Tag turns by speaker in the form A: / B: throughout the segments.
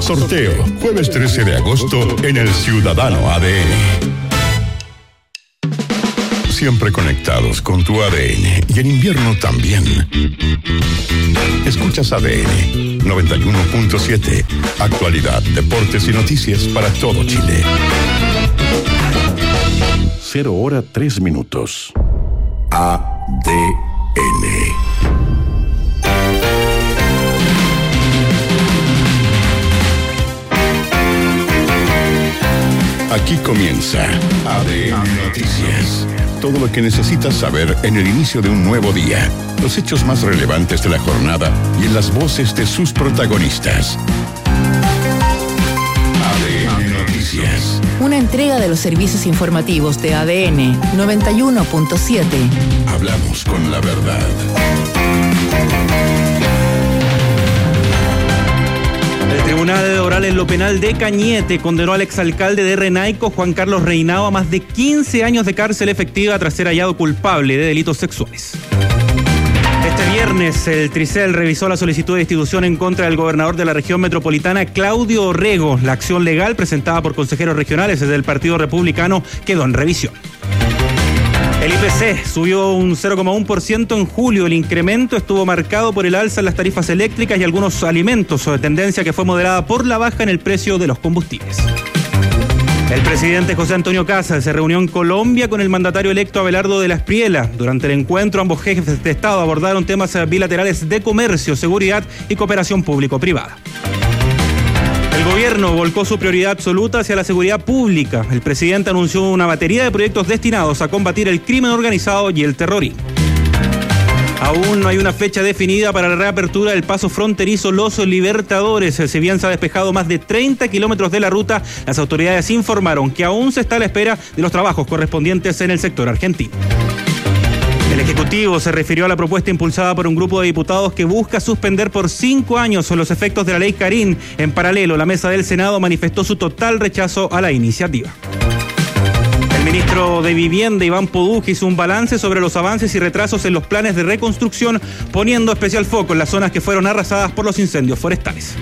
A: Sorteo, jueves 13 de agosto en el Ciudadano ADN. Siempre conectados con tu ADN y en invierno también. Escuchas ADN 91.7. Actualidad, deportes y noticias para todo Chile. 0:03. ADN. Aquí comienza ADN Noticias. Todo lo que necesitas saber en el inicio de un nuevo día. Los hechos más relevantes de la jornada y en las voces de sus protagonistas. ADN Noticias.
B: Una entrega de los servicios informativos de ADN 91.7.
A: Hablamos con la verdad.
C: El Tribunal Oral en lo Penal de Cañete condenó al exalcalde de Renaico, Juan Carlos Reinao, a más de 15 años de cárcel efectiva tras ser hallado culpable de delitos sexuales. Este viernes, el Tricel revisó la solicitud de destitución en contra del gobernador de la región metropolitana, Claudio Orrego. La acción legal presentada por consejeros regionales desde el Partido Republicano quedó en revisión. El IPC subió un 0,1% en julio. El incremento estuvo marcado por el alza en las tarifas eléctricas y algunos alimentos, tendencia que fue moderada por la baja en el precio de los combustibles. El presidente José Antonio Kast se reunió en Colombia con el mandatario electo Abelardo de la Espriella. Durante el encuentro, ambos jefes de Estado abordaron temas bilaterales de comercio, seguridad y cooperación público-privada. El gobierno volcó su prioridad absoluta hacia la seguridad pública. El presidente anunció una batería de proyectos destinados a combatir el crimen organizado y el terrorismo. Aún no hay una fecha definida para la reapertura del paso fronterizo Los Libertadores. Si bien se ha despejado más de 30 kilómetros de la ruta, las autoridades informaron que aún se está a la espera de los trabajos correspondientes en el sector argentino. El Ejecutivo se refirió a la propuesta impulsada por un grupo de diputados que busca suspender por 5 años los efectos de la ley Carín. En paralelo, la mesa del Senado manifestó su total rechazo a la iniciativa. El ministro de Vivienda, Iván Poduje, hizo un balance sobre los avances y retrasos en los planes de reconstrucción, poniendo especial foco en las zonas que fueron arrasadas por los incendios forestales.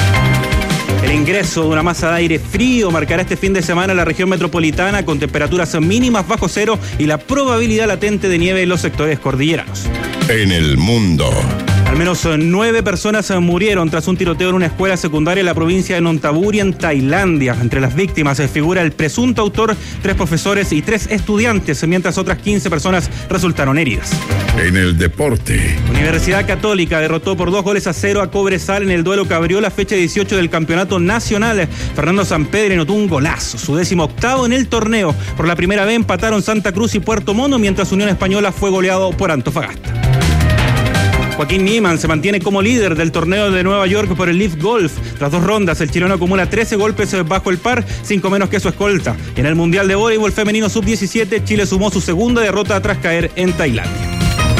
C: El ingreso de una masa de aire frío marcará este fin de semana la región metropolitana con temperaturas mínimas bajo cero y la probabilidad latente de nieve en los sectores cordilleranos.
A: En el mundo.
C: Al menos 9 personas murieron tras un tiroteo en una escuela secundaria en la provincia de Nonthaburi, en Tailandia. Entre las víctimas figura el presunto autor, 3 profesores y 3 estudiantes, mientras otras 15 personas resultaron heridas.
A: En el deporte.
C: Universidad Católica derrotó por 2-0 a Cobresal en el duelo que abrió la fecha 18 del campeonato nacional. Fernando Sampedri anotó un golazo, su 18º en el torneo. Por la primera vez empataron Santa Cruz y Puerto Montt, mientras Unión Española fue goleado por Antofagasta. Joaquín Niemann se mantiene como líder del torneo de Nueva York por el Leaf Golf. Tras 2 rondas, el chileno acumula 13 golpes bajo el par, 5 menos que su escolta. En el Mundial de Voleibol Femenino Sub-17, Chile sumó su segunda derrota tras caer en Tailandia.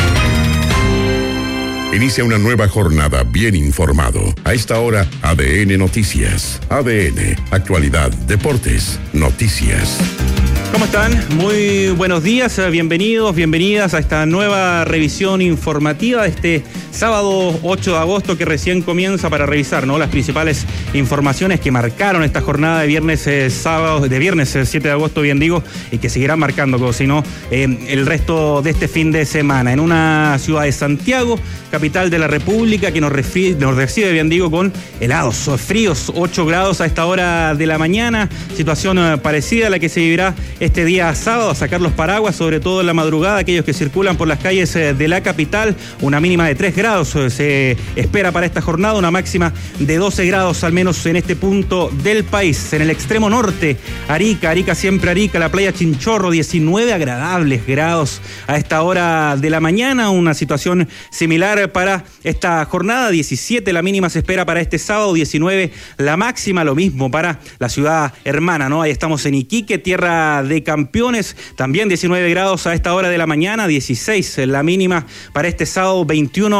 A: Inicia una nueva jornada bien informado. A esta hora, ADN Noticias. ADN, actualidad, deportes, noticias.
C: ¿Cómo están? Muy buenos días, bienvenidos, bienvenidas a esta nueva revisión informativa de este sábado 8 de agosto que recién comienza para revisar, ¿no?, las principales informaciones que marcaron esta jornada de viernes 7 de agosto, bien digo, y que seguirán marcando, como si no, el resto de este fin de semana. En una ciudad de Santiago, capital de la República, que nos recibe, bien digo, con helados, fríos, 8 grados a esta hora de la mañana, situación parecida a la que se vivirá este día sábado, a sacar los paraguas, sobre todo en la madrugada, aquellos que circulan por las calles de la capital. Una mínima de 3 grados se espera para esta jornada, una máxima de 12 grados al menos en este punto del país. En el extremo norte, Arica, siempre Arica, la playa Chinchorro, 19 agradables grados a esta hora de la mañana, una situación similar para esta jornada. 17 la mínima se espera para este sábado, 19 la máxima, lo mismo para la ciudad hermana, ¿no? Ahí estamos en Iquique, tierra de campeones, también 19 grados a esta hora de la mañana, 16 la mínima para este sábado, 21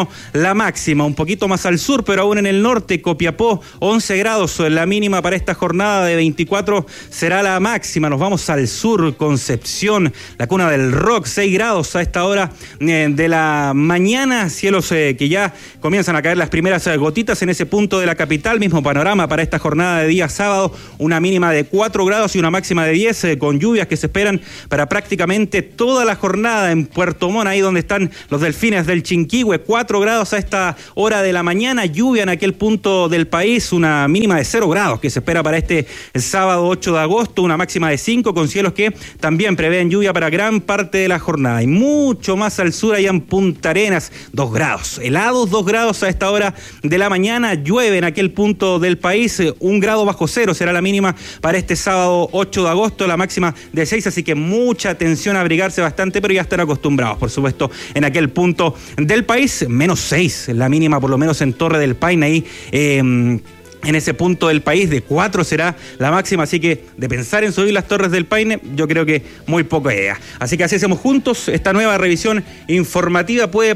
C: 21 la máxima, un poquito más al sur, pero aún en el norte, Copiapó, 11 grados, la mínima para esta jornada de 24 será la máxima. Nos vamos al sur, Concepción, la cuna del rock, 6 grados a esta hora de la mañana, cielos que ya comienzan a caer las primeras gotitas en ese punto de la capital. Mismo panorama para esta jornada de día sábado, una mínima de 4 grados y una máxima de 10, con lluvias que se esperan para prácticamente toda la jornada en Puerto Montt, ahí donde están los delfines del Chinquihue. 4 grados a esta hora de la mañana, lluvia en aquel punto del país, una mínima de 0 grados que se espera para este sábado 8 de agosto, una máxima de 5, con cielos que también prevén lluvia para gran parte de la jornada. Y mucho más al sur, allá en Punta Arenas, 2 grados, helados, 2 grados a esta hora de la mañana, llueve en aquel punto del país, 1 grado bajo cero será la mínima para este sábado 8 de agosto, la máxima de 6, así que mucha atención a abrigarse bastante, pero ya están acostumbrados, por supuesto, en aquel punto del país, menos 6, la mínima por lo menos en Torre del Paine, ahí en ese punto del país, de 4 será la máxima, así que de pensar en subir las Torres del Paine, yo creo que muy poca idea. Así que así hacemos juntos esta nueva revisión informativa, puede